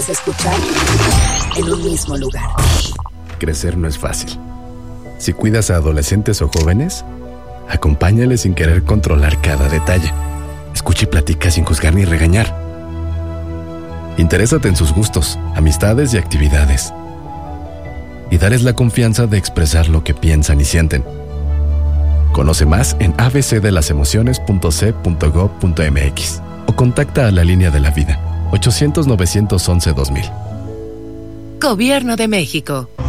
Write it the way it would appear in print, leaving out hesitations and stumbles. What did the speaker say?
Escuchar en un mismo lugar. Crecer no es fácil. Si cuidas a adolescentes o jóvenes, acompáñales sin querer controlar cada detalle. Escucha y platica sin juzgar ni regañar. Interésate en sus gustos, amistades y actividades. Y darles la confianza de expresar lo que piensan y sienten. Conoce más en abcdelasemociones.c.gov.mx o contacta a la Línea de la Vida, 800-911-2000. Gobierno de México.